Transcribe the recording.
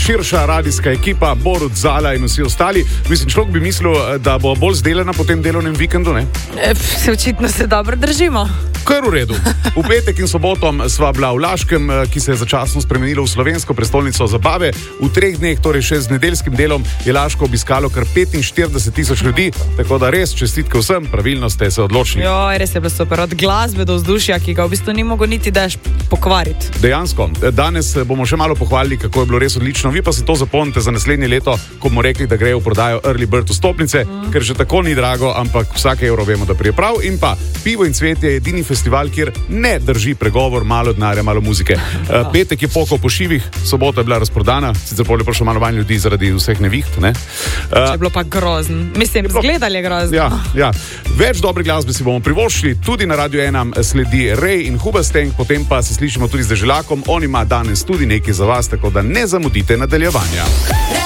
širša radijska ekipa, Borut, Zala in vsi ostali. Mislim, človek bi mislil, da bo bolj zdelana po tem delovnem vikendu, ne? Očitno se dobro držimo. Kar v redu. V petek in sobotom sva bila v Laškem, ki se je začasno spremenilo v slovensko prestolnico zabave. V 3 dneh, torej še z nedeljskim delom, je Laško obiskalo kar 45,000 ljudi, tako da res čestitke vsem, pravilno ste se odločili. Joj, res je bilo super, od glasbe do vzdušja, ki ga v bistvu ni mogel niti daš pokvariti. Dejansko, danes bomo še malo pohvalili, kako je bilo res odlično. Vi pa se to zapomnite za naslednje leto, ko bomo rekli, da grejo v prodajo Early Bird vstopnice, ker že tako ni drago, ampak vsak evro vemo, da prije prav. In pa Pivo in cvetje je edini festival, kjer ne drži pregovor, malo denarja, malo muzike. Petek je pokal po šivih, sobota je bila razprodana, sicer pol je prišlo malo manj ljudi zaradi vseh neviht, ne? Je bilo pa grozno. Mislim, zgledali je grozno. Ja. Več dobre glasbe si bomo privoščili, tudi na Radio 1 sledi Ray in Hubasteng, potem pa se slišimo tudi z Deželakom, on ima danes tudi nekaj za vas, tako da ne zamudite nadaljevanja.